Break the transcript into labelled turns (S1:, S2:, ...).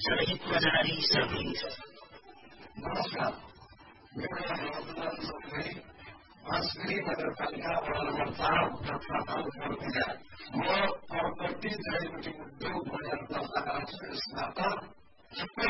S1: शहीद पुजारी शहीद।
S2: नमस्कार, मेरो नाम रघुनाथ चौधरी, बाँसगढी नगरपालिका वडा नम्बर 4 तालुका। म करपट्टि जडीबुटी उद्योग बजार दर्ता स्नातक। सबै